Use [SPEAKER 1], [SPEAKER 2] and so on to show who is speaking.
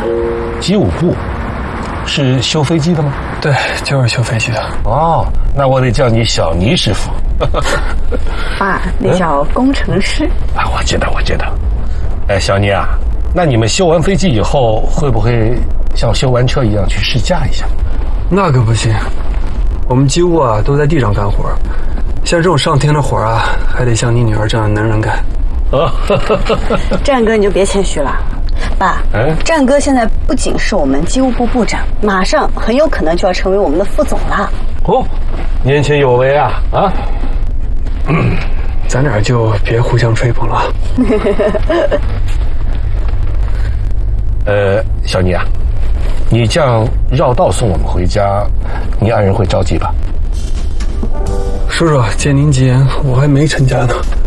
[SPEAKER 1] 机务部是修飞机的吗？
[SPEAKER 2] 对，就是修飞机的。
[SPEAKER 1] 哦，那我得叫你小倪师傅。
[SPEAKER 3] 爸，那叫工程师。
[SPEAKER 1] 啊，我知道。哎，小倪啊，那你们修完飞机以后，会不会像修完车一样去试驾一下？
[SPEAKER 2] 那可不行，我们机务啊都在地上干活，像这种上天的活啊，还得像你女儿这样的能人干。
[SPEAKER 3] 战哥，你就别谦虚了。爸，战哥现在不仅是我们机务部部长，马上很有可能就要成为我们的副总了。
[SPEAKER 1] 哦，年轻有为啊！啊，
[SPEAKER 2] 咱俩就别互相吹捧了。
[SPEAKER 1] 小倪啊，你这样绕道送我们回家，你爱人会着急吧？
[SPEAKER 2] 叔叔，借您吉言，我还没成家呢。